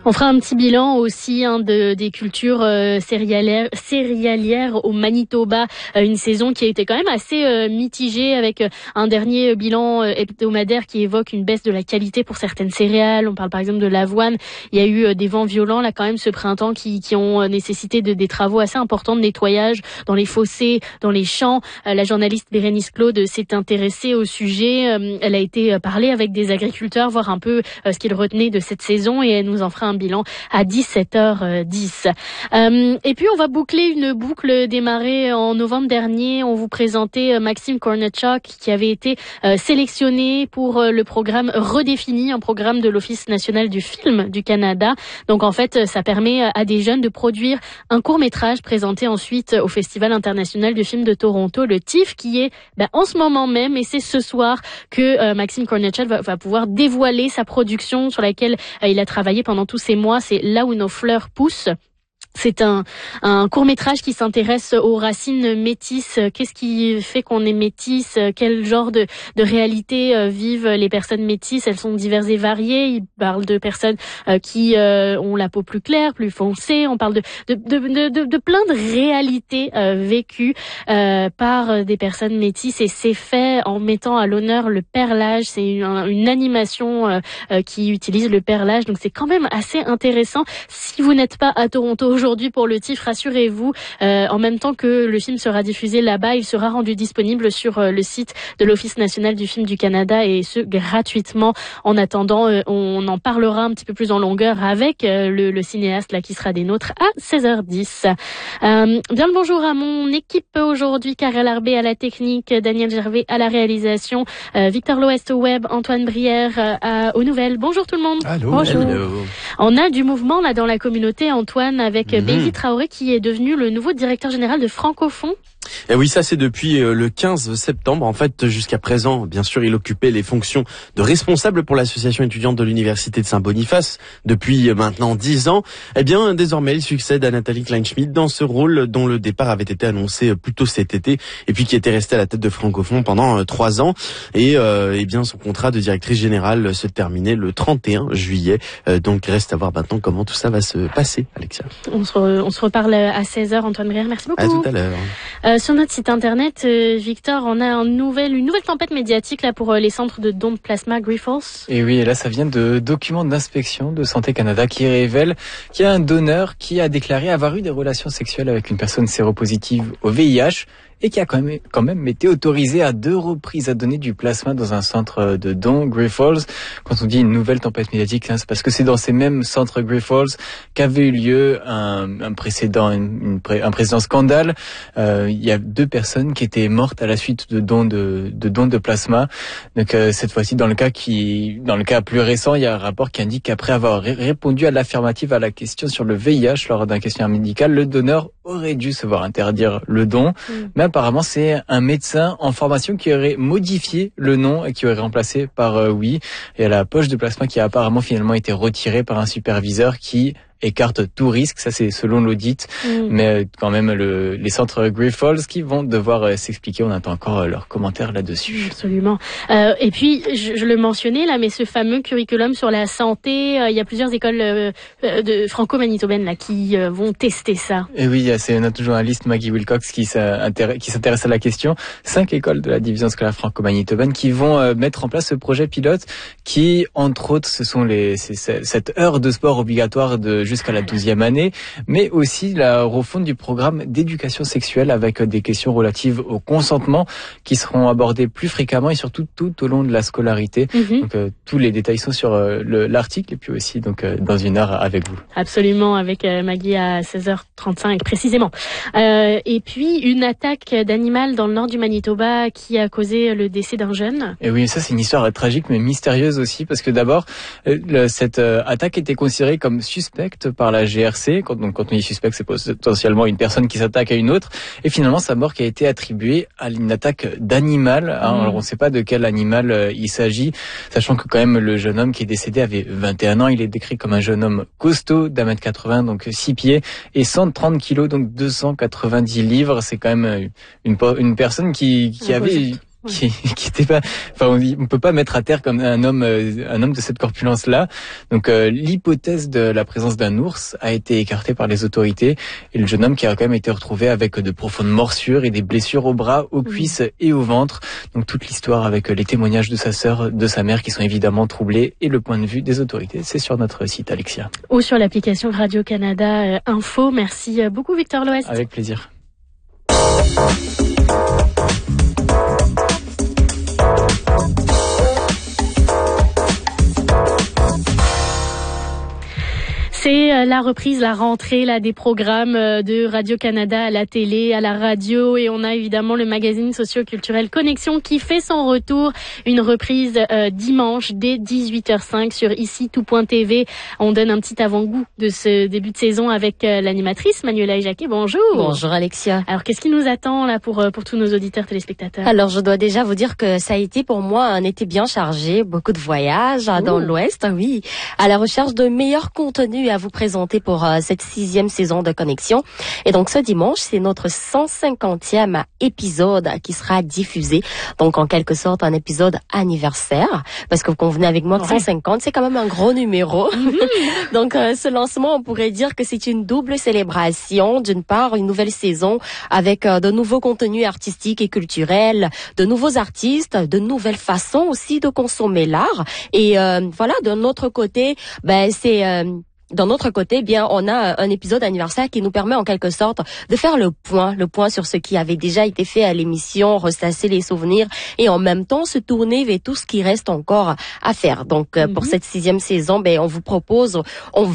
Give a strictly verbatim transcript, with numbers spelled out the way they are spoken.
On fera un petit bilan aussi hein, de, des cultures euh, céréalières, céréalières au Manitoba, euh, une saison qui a été quand même assez euh, mitigée avec euh, un dernier bilan euh, hebdomadaire qui évoque une baisse de la qualité pour certaines céréales. On parle par exemple de l'avoine. Il y a eu euh, des vents violents là quand même ce printemps qui, qui ont euh, nécessité de, des travaux assez importants de nettoyage dans les fossés, dans les champs. Euh, la journaliste Bérénice Claude s'est intéressée au sujet. Euh, elle a été euh, parler avec des agriculteurs, voir un peu euh, ce qu'ils retenaient de cette saison et elle nous en fera un bilan à dix-sept heures dix. Euh, et puis on va boucler une boucle démarrée en novembre dernier. On vous présentait Maxime Kornatchuk qui avait été euh, sélectionné pour euh, le programme Redéfini, un programme de l'Office national du film du Canada. Donc en fait, ça permet à des jeunes de produire un court-métrage présenté ensuite au Festival international du film de Toronto, le T I F, qui est ben, en ce moment même, et c'est ce soir que euh, Maxime Kornatchuk va, va pouvoir dévoiler sa production sur laquelle euh, il a travaillé pendant tous ces mois. C'est Là où nos fleurs poussent. C'est un, un court-métrage qui s'intéresse aux racines métisses. Qu'est-ce qui fait qu'on est métisse? Quel genre de, de réalité euh, vivent les personnes métisses? Elles sont diverses et variées. Il parle de personnes euh, qui euh, ont la peau plus claire, plus foncée. On parle de, de, de, de, de, de plein de réalités euh, vécues euh, par des personnes métisses. Et c'est fait en mettant à l'honneur le perlage. C'est une, une animation euh, euh, qui utilise le perlage. Donc c'est quand même assez intéressant. Si vous n'êtes pas à Toronto aujourd'hui pour le T I F, rassurez-vous, euh, en même temps que le film sera diffusé là-bas, il sera rendu disponible sur euh, le site de l'Office national du film du Canada et ce gratuitement. En attendant, euh, on en parlera un petit peu plus en longueur avec euh, le, le cinéaste là qui sera des nôtres à seize heures dix. Euh, bien le bonjour à mon équipe aujourd'hui, Karel Arbé à la technique, Daniel Gervais à la réalisation, euh, Victor Loest au web, Antoine Brière euh, à, aux nouvelles. Bonjour tout le monde. Allô. Bonjour. Hello. On a du mouvement là dans la communauté, Antoine, avec Mmh. Bailey Traoré qui est devenu le nouveau directeur général de Francophone. Et oui, ça c'est depuis le quinze septembre. En fait, jusqu'à présent, bien sûr, il occupait les fonctions de responsable pour l'association étudiante de l'université de Saint-Boniface depuis maintenant dix ans. Eh bien, désormais, il succède à Nathalie Kleinschmidt dans ce rôle dont le départ avait été annoncé plus tôt cet été et puis qui était resté à la tête de Francophone pendant trois ans. Et euh, eh bien, son contrat de directrice générale se terminait le trente et un juillet. Euh, donc, reste à voir maintenant comment tout ça va se passer, Alexia. On se, re, on se reparle à seize heures, Antoine Brière. Merci beaucoup. À tout à l'heure. Euh, sur notre site internet, euh, Victor, on a un nouvel, une nouvelle tempête médiatique là pour euh, les centres de dons de plasma Grifols. Et oui, et là ça vient de documents d'inspection de Santé Canada qui révèlent qu'il y a un donneur qui a déclaré avoir eu des relations sexuelles avec une personne séropositive au V I H et qui a quand même, quand même été autorisé à deux reprises à donner du plasma dans un centre de dons Grifols. Quand on dit une nouvelle tempête médiatique, hein, c'est parce que c'est dans ces mêmes centres Grifols qu'avait eu lieu un, un précédent, une, une, un précédent scandale. Euh, il y a deux personnes qui étaient mortes à la suite de dons de, de dons de plasma. Donc euh, cette fois-ci, dans le cas qui, dans le cas plus récent, il y a un rapport qui indique qu'après avoir ré- répondu à l'affirmative à la question sur le V I H lors d'un questionnaire médical, le donneur aurait dû se voir interdire le don. Mmh. Mais apparemment, c'est un médecin en formation qui aurait modifié le nom et qui aurait remplacé par euh, oui. Et à la poche de plasma qui a apparemment finalement été retirée par un superviseur qui écarte tout risque, ça c'est selon l'audit, mmh. mais quand même le, les centres Grifols qui vont devoir euh, s'expliquer, on attend encore euh, leurs commentaires là-dessus. Absolument. Euh, et puis, je, je le mentionnais là, mais ce fameux curriculum sur la santé, euh, il y a plusieurs écoles euh, de franco-manitobaines là qui euh, vont tester ça. Et oui, c'est notre journaliste Maggie Wilcox qui s'intéresse, qui s'intéresse à la question. Cinq écoles de la division scolaire franco-manitobaine qui vont euh, mettre en place ce projet pilote qui, entre autres, ce sont les c'est, c'est, cette heure de sport obligatoire de jusqu'à la douzième année, mais aussi la refonte du programme d'éducation sexuelle avec des questions relatives au consentement qui seront abordées plus fréquemment et surtout tout au long de la scolarité. Mm-hmm. Donc euh, tous les détails sont sur euh, le, l'article et puis aussi donc euh, dans une heure avec vous. Absolument, avec euh, Maggie à seize heures trente-cinq précisément. Euh, et puis une attaque d'animal dans le nord du Manitoba qui a causé le décès d'un jeune. Et oui, ça c'est une histoire tragique mais mystérieuse aussi parce que d'abord euh, le, cette euh, attaque était considérée comme suspecte par la G R C. Quand, donc, quand on dit suspect, c'est potentiellement une personne qui s'attaque à une autre. Et finalement, sa mort qui a été attribuée à une attaque d'animal. Hein. Mmh. Alors, on ne sait pas de quel animal euh, il s'agit, sachant que quand même le jeune homme qui est décédé avait vingt et un ans. Il est décrit comme un jeune homme costaud d'un mètre quatre-vingts, donc six pieds, et cent trente kilos, donc deux cent quatre-vingt-dix livres. C'est quand même une, une personne qui, qui avait... qui, qui était pas, enfin, on, on peut pas mettre à terre comme un homme, euh, un homme de cette corpulence-là. Donc, euh, l'hypothèse de la présence d'un ours a été écartée par les autorités et le jeune homme qui a quand même été retrouvé avec de profondes morsures et des blessures aux bras, aux cuisses mmh. et au ventre. Donc, toute l'histoire avec les témoignages de sa sœur, de sa mère qui sont évidemment troublés et le point de vue des autorités. C'est sur notre site, Alexia. Ou sur l'application Radio-Canada Info. Merci beaucoup, Victor Loest. Avec plaisir. C'est la reprise, la rentrée là des programmes de Radio-Canada à la télé, à la radio, et on a évidemment le magazine socio-culturel Connexion qui fait son retour. Une reprise euh, dimanche dès dix-huit heures cinq sur ici tout point t v. On donne un petit avant-goût de ce début de saison avec euh, l'animatrice Manuela Jacquet. Bonjour. Bonjour Alexia. Alors qu'est-ce qui nous attend là pour pour tous nos auditeurs téléspectateurs? Alors je dois déjà vous dire que ça a été pour moi un été bien chargé, beaucoup de voyages Ouh. dans l'Ouest, oui, à la recherche de meilleurs contenus à vous présenter pour euh, cette sixième saison de Connexion. Et donc ce dimanche, c'est notre cent cinquantième épisode qui sera diffusé. Donc en quelque sorte un épisode anniversaire, parce que vous convenez avec moi que cent cinquante, c'est quand même un gros numéro. Mm-hmm. Donc euh, ce lancement, on pourrait dire que c'est une double célébration. D'une part, une nouvelle saison avec euh, de nouveaux contenus artistiques et culturels, de nouveaux artistes, de nouvelles façons aussi de consommer l'art. Et euh, voilà, d'un autre côté, ben c'est euh, D'un autre côté, bien, on a un épisode anniversaire qui nous permet en quelque sorte de faire le point, le point sur ce qui avait déjà été fait à l'émission, ressasser les souvenirs et en même temps se tourner vers tout ce qui reste encore à faire. Donc, mm-hmm. pour cette sixième saison, ben, on vous propose, on